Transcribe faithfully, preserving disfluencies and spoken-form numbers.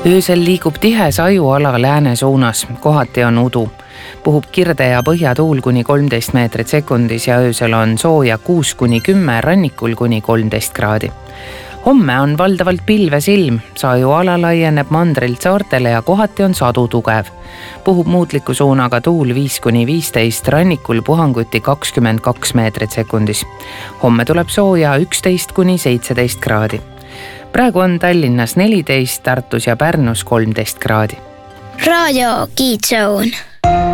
Öösel liigub tihe sajuala lääne suunas, kohati on udu. Puhub kirde ja põhjatuul kuni kolmteist meetrit sekundis ja öösel on sooja kuus kuni kümme, rannikul kuni kolmteist kraadi. Homme on valdavalt pilves ilm, sajuala laieneb mandrilt saartele ja kohati on sadu tugev. Puhub muutliku suunaga tuul viis kuni viisteist, rannikul puhanguti kakskümmend kaks meetrit sekundis. Homme tuleb sooja üksteist kuni seitseteist kraadi. Praegu on Tallinnas neliteist, Tartus ja Pärnus kolmteist kraadi. Raadio Kiidzoon.